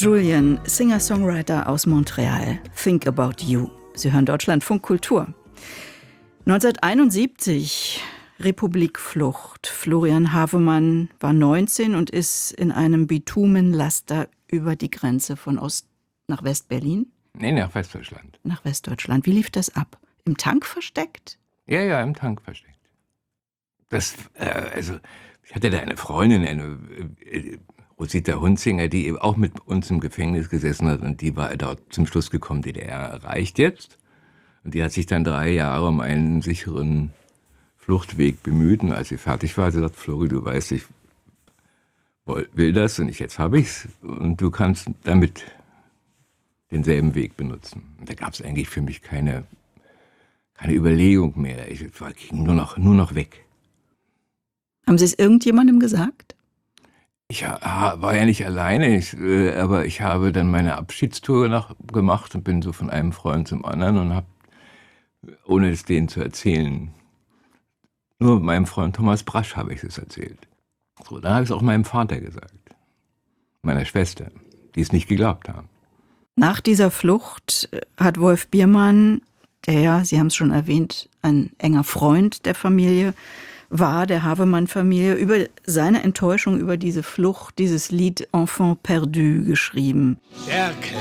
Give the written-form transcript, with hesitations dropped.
Julian, Singer-Songwriter aus Montreal. Think About You. Sie hören Deutschlandfunk Kultur. 1971, Republikflucht. Florian Havemann war 19 und ist in einem Bitumenlaster über die Grenze von Ost nach West-Berlin? Nee, nach Westdeutschland. Nach Westdeutschland. Wie lief das ab? Im Tank versteckt? Ja, im Tank versteckt. Ich hatte da eine Freundin, eine Rosita Hunzinger, die eben auch mit uns im Gefängnis gesessen hat, und die war dort zum Schluss gekommen, DDR erreicht jetzt. Und die hat sich dann 3 Jahre um einen sicheren Fluchtweg bemüht. Und als sie fertig war, sie sagt: Flori, du weißt, ich will das und jetzt habe ich's, und du kannst damit denselben Weg benutzen. Und da gab es eigentlich für mich keine Überlegung mehr. Ich ging nur noch weg. Haben Sie es irgendjemandem gesagt? Ich war ja nicht alleine, aber ich habe dann meine Abschiedstour gemacht und bin so von einem Freund zum anderen und habe, ohne es denen zu erzählen, nur meinem Freund Thomas Brasch habe ich es erzählt. So, dann habe ich es auch meinem Vater gesagt, meiner Schwester, die es nicht geglaubt haben. Nach dieser Flucht hat Wolf Biermann, der ja, Sie haben es schon erwähnt, ein enger Freund der Familie war, der Havemann-Familie, über seine Enttäuschung über diese Flucht dieses Lied Enfant perdu geschrieben. Der